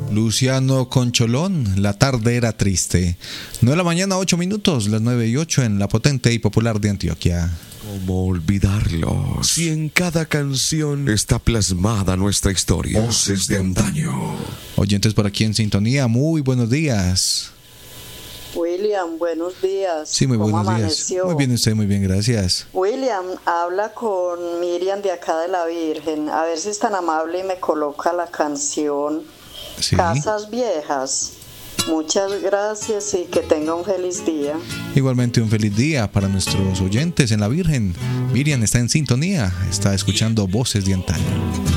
Luciano Concholón, la tarde era triste. 9 de la mañana, 8 minutos, las 9:08 en la potente y popular de Antioquia. ¿Cómo olvidarlo? Si en cada canción está plasmada nuestra historia. Voces de antaño. Oyentes por aquí en sintonía, muy buenos días. William, buenos días. Sí, muy buenos días. Amaneció? Muy bien usted, muy bien, gracias. William, habla con Miriam de acá de la Virgen. A ver si es tan amable y me coloca la canción Sí. Casas Viejas. Muchas gracias y que tenga un feliz día. Igualmente un feliz día para nuestros oyentes en la Virgen. Miriam está en sintonía, está escuchando Voces de Antaño.